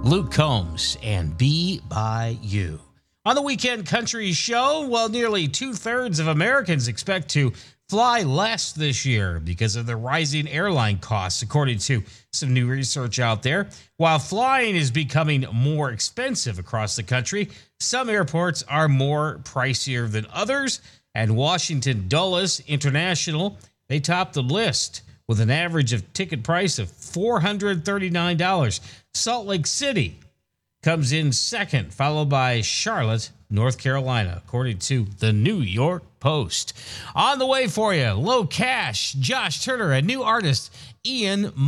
Luke Combs and Be By You. On the Weekend Country Show, well, nearly two-thirds of Americans expect to fly less this year because of the rising airline costs, according to some new research out there. While flying is becoming more expensive across the country, some airports are more pricier than others, and Washington Dulles International, they topped the list with an average of ticket price of $439. Salt Lake City comes in second, followed by Charlotte, North Carolina, according to the New York Post. On the way for you, Low Cash, Josh Turner, and new artist Ian